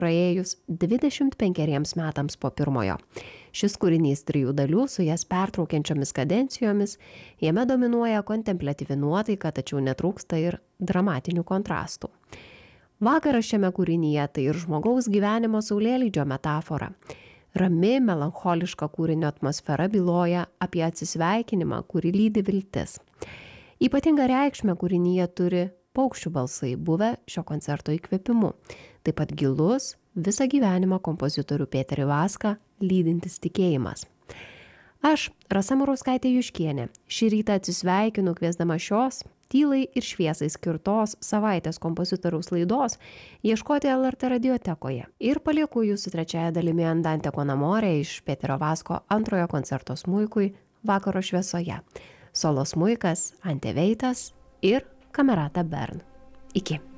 praėjus 25 metams po pirmojo. Šis kūrinys 3 dalių su jas pertraukiančiomis kadencijomis, jame dominuoja kontempliatyvi nuotaika, tačiau netrūksta ir dramatinių kontrastų. Vakaras šiame kūrinyje tai ir žmogaus gyvenimo saulėlydžio metafora. Rami, melancholiška kūrinio atmosfera byloja apie atsisveikinimą, kurį lydi viltis. Ypatingą reikšmę kūrinyje turi paukščių balsai, buvę šio koncerto įkvėpimu. Taip pat gilus, visą gyvenimą kompozitorių Peterį Vaską lydintis tikėjimas. Aš, Rasa Murauskaitė Juškienė, šį rytą atsisveikinu kviesdama šios tylai ir šviesai skirtos savaitės kompozitoriaus laidos ieškoti LRT radiotekoje ir palieku jūsų trečiąją dalimi Andante con amore iš Peterio Vasko antrojo koncerto smuikui Vakaro šviesoje. Solo smuikas Ante Veitas ir Camerata Bern. Iki.